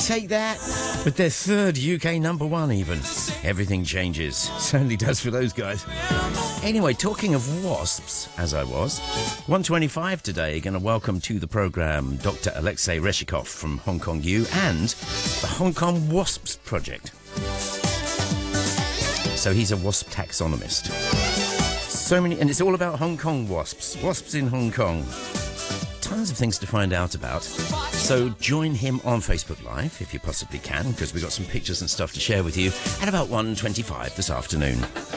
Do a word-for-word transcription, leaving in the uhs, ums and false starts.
take that? With their third U K number one even. Everything changes. Certainly does for those guys. Anyway, talking of wasps, as I was, one twenty-five today, going to welcome to the programme Doctor Alexei Reshikov from Hong Kong U and the Hong Kong Wasps Project. So he's a wasp taxonomist. So many, and it's all about Hong Kong wasps. Wasps in Hong Kong. Tons of things to find out about. So join him on Facebook Live, if you possibly can, because we've got some pictures and stuff to share with you at about one twenty-five this afternoon.